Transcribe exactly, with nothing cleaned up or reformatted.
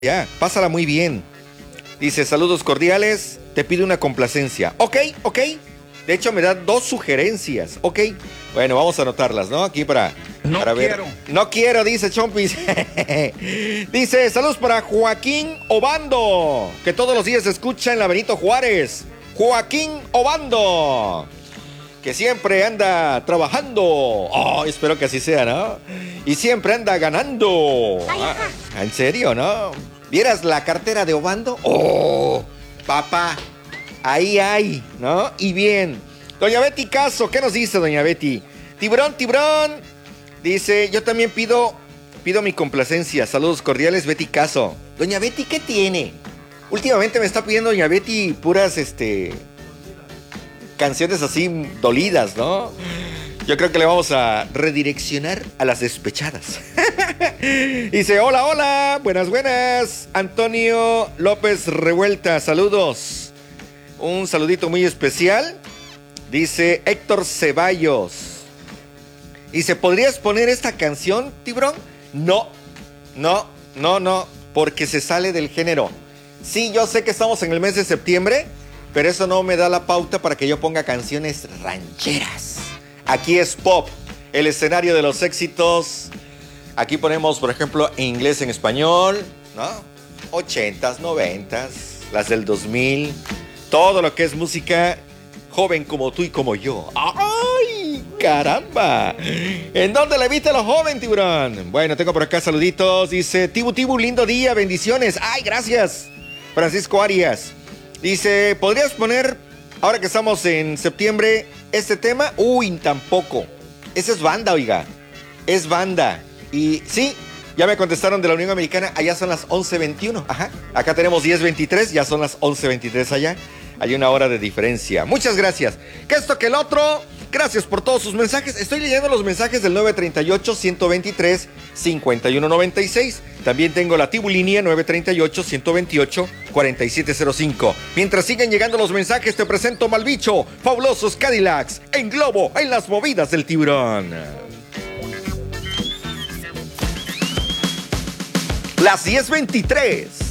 Ya, pásala muy bien. Dice, saludos cordiales, te pido una complacencia. Ok, ok. De hecho, me da dos sugerencias. Ok. Bueno, vamos a anotarlas, ¿no? Aquí para, No para ver. quiero. No quiero, dice Chompis. Dice, saludos para Joaquín Obando, que todos los días escucha en la Benito Juárez. Joaquín Obando, que siempre anda trabajando. Oh, espero que así sea, ¿no? Y siempre anda ganando. Ah, ¿en serio, no? ¿Vieras la cartera de Obando? Oh, papá, ahí hay, ¿no? Y bien. Doña Betty Caso, ¿qué nos dice doña Betty? Tiburón, tiburón. Dice, yo también pido, pido mi complacencia. Saludos cordiales, Betty Caso. Doña Betty, ¿qué tiene? Últimamente me está pidiendo doña Betty puras, este... canciones así dolidas, ¿no? Yo creo que le vamos a redireccionar a las despechadas. Dice, hola, hola, buenas, buenas. Antonio López Revuelta, saludos. Un saludito muy especial. Dice Héctor Ceballos. Dice, ¿podrías poner esta canción, Tiburón? No, no, no, no, porque se sale del género. Sí, yo sé que estamos en el mes de septiembre, pero eso no me da la pauta para que yo ponga canciones rancheras. Aquí es pop, el escenario de los éxitos. Aquí ponemos, por ejemplo, inglés en español, ¿no? Ochentas, noventas, las del dos mil. Todo lo que es música joven como tú y como yo. ¡Ay, caramba! ¿En dónde la viste a los jóvenes, Tiburón? Bueno, tengo por acá saluditos. Dice, Tibu, Tibu, lindo día, bendiciones. ¡Ay, gracias! Francisco Arias. Dice, ¿podrías poner, ahora que estamos en septiembre, este tema? Uy, tampoco. Esa es banda, oiga. Es banda. Y sí, ya me contestaron de la Unión Americana. Allá son las once veintiuno. Ajá. Acá tenemos diez veintitrés. Ya son las once veintitrés allá. Hay una hora de diferencia. Muchas gracias. Que esto, que el otro. Gracias por todos sus mensajes. Estoy leyendo los mensajes del nueve treinta y ocho, ciento veintitrés, cincuenta y uno noventa y seis. También tengo la Tibulinía nueve treinta y ocho, ciento veintiocho, cuarenta y siete cero cinco. Mientras siguen llegando los mensajes, te presento Malbicho, Fabulosos Cadillacs, en Globo, en las movidas del Tiburón. Las diez veintitrés.